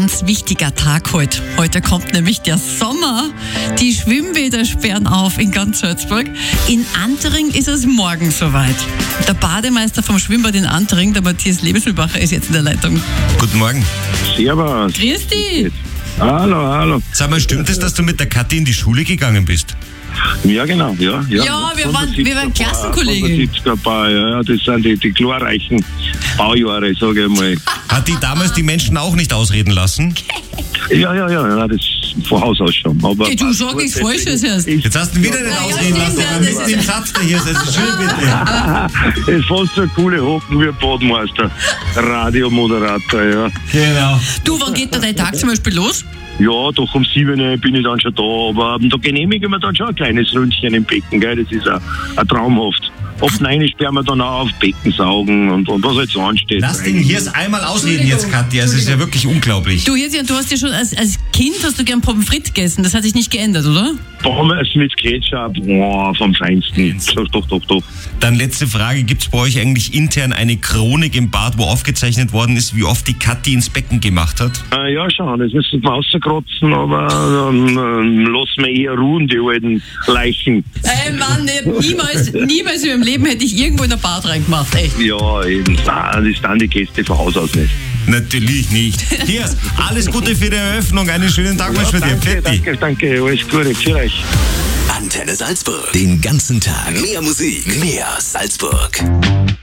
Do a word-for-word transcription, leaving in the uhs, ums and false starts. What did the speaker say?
ganz wichtiger Tag heute. Heute kommt nämlich der Sommer. Die Schwimmbäder sperren auf in ganz Salzburg. In Antering ist es morgen soweit. Der Bademeister vom Schwimmbad in Antering, der Matthias Lebesmühlbacher, ist jetzt in der Leitung. Guten Morgen. Servus. Grüß dich. Hallo, hallo. Sag mal, stimmt es, dass du mit der Kathi in die Schule gegangen bist? Ja, genau, ja. Ja, Ja, wir waren, wir waren Von der Klassenkollegen. siebziger Bauer, ja, ja, das sind die, die glorreichen Baujahre, sage ich mal. Hat die damals die Menschen auch nicht ausreden lassen? Ja, ja, ja, ja, das von Haus aus schon. Aber Hey, du sagst nichts Falsches erst. Jetzt hast du wieder nicht ja, ausreden ja, lassen, ja, aber das mit ist- dem Satz da hier ist es schön, bitte. Es ist fast so eine coole Hocken wie ein Badmeister. Radiomoderator, ja. Genau. Du, wann geht da dein Tag zum Beispiel los? Ja, doch um sieben bin ich dann schon da, aber da genehmige ich mir dann schon ein kleines Ründchen im Becken, gell? Das ist auch, auch traumhaft. Ab neun sperren wir dann auch auf Becken saugen und, und was halt so ansteht. Lass den hier einmal ausreden jetzt, Kathi. Also, es ist ja wirklich unglaublich. Du, Hirsi, du hast ja schon als, als Kind hast du gern Pommes frites gegessen. Das hat sich nicht geändert, oder? Pommes mit Ketchup, oh, vom Feinsten. Doch, doch, doch, doch. Dann letzte Frage. Gibt es bei euch eigentlich intern eine Chronik im Bad, wo aufgezeichnet worden ist, wie oft die Kathi ins Becken gemacht hat? Äh, ja, schon, das müssen wir rauskratzen, aber dann ähm, lassen wir eher ruhen, die alten Leichen. Ey Mann, niemals, niemals in meinem Leben hätte ich irgendwo in der Bad reingemacht, echt. Ja, eben, nein, das sind die Gäste von Haus aus nicht. Natürlich nicht. Hier, alles Gute für die Eröffnung. Einen schönen Tag wünsche ich dir. Danke, Pfiat dich. danke, danke, alles Gute, für euch. Antenne Salzburg. Den ganzen Tag mehr Musik, mehr Salzburg.